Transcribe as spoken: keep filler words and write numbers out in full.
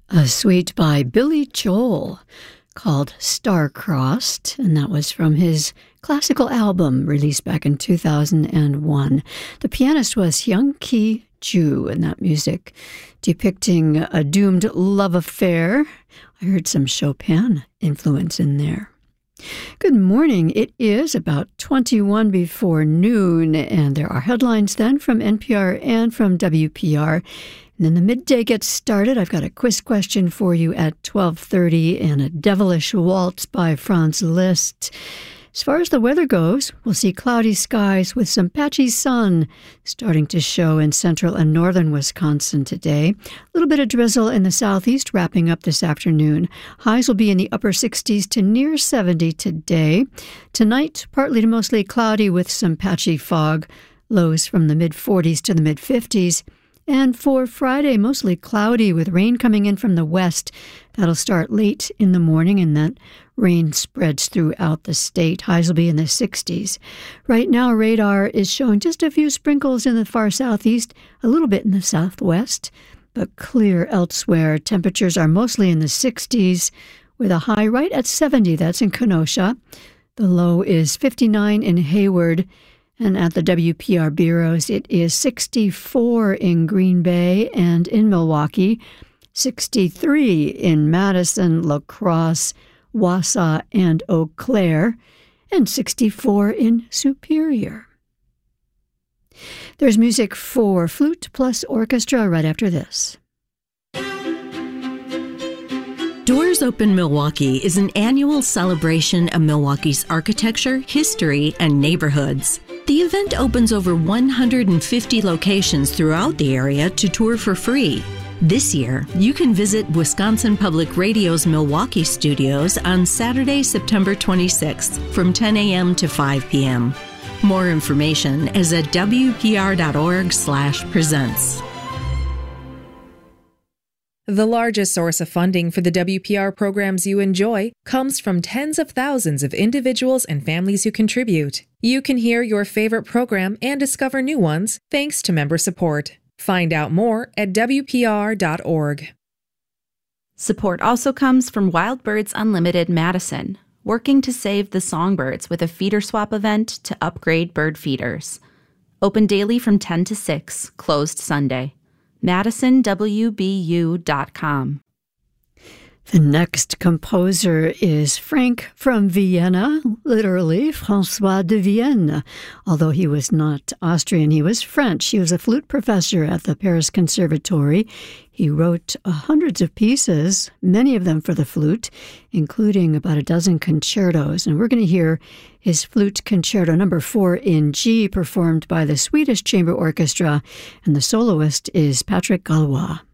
A suite by Billy Joel called Star-Crossed, and that was from his classical album released back in two thousand one. The pianist was Hyung Ki Ju, and that music depicting a doomed love affair. I heard some Chopin influence in there. Good morning. It is about twenty-one before noon, and there are headlines then from N P R and from W P R. And then the midday gets started. I've got a quiz question for you at twelve thirty and a devilish waltz by Franz Liszt. As far as the weather goes, we'll see cloudy skies with some patchy sun starting to show in central and northern Wisconsin today. A little bit of drizzle in the southeast wrapping up this afternoon. Highs will be in the upper sixties to near seventy today. Tonight, partly to mostly cloudy with some patchy fog. Lows from the mid-forties to the mid-fifties. And for Friday, mostly cloudy with rain coming in from the west. That'll start late in the morning, and that rain spreads throughout the state. Highs will be in the sixties. Right now, radar is showing just a few sprinkles in the far southeast, a little bit in the southwest, but clear elsewhere. Temperatures are mostly in the sixties, with a high right at seventy. That's in Kenosha. The low is fifty-nine in Hayward. And at the W P R bureaus, it is sixty-four in Green Bay and in Milwaukee, sixty-three in Madison, La Crosse, Wausau, and Eau Claire, and sixty-four in Superior. There's music for flute plus orchestra right after this. Doors Open Milwaukee is an annual celebration of Milwaukee's architecture, history, and neighborhoods. The event opens over one hundred fifty locations throughout the area to tour for free. This year, you can visit Wisconsin Public Radio's Milwaukee studios on Saturday, September twenty-sixth from ten a.m. to five p.m. More information is at w p r dot org slash presents. The largest source of funding for the W P R programs you enjoy comes from tens of thousands of individuals and families who contribute. You can hear your favorite program and discover new ones thanks to member support. Find out more at w p r dot org. Support also comes from Wild Birds Unlimited Madison, working to save the songbirds with a feeder swap event to upgrade bird feeders. Open daily from ten to six, closed Sunday. madison w b u dot com. The next composer is Frank from Vienna, literally François de Vienne. Although he was not Austrian, he was French. He was a flute professor at the Paris Conservatory. He wrote uh, hundreds of pieces, many of them for the flute, including about a dozen concertos. And we're going to hear his flute concerto number four in G, performed by the Swedish Chamber Orchestra, and the soloist is Patrick Galois.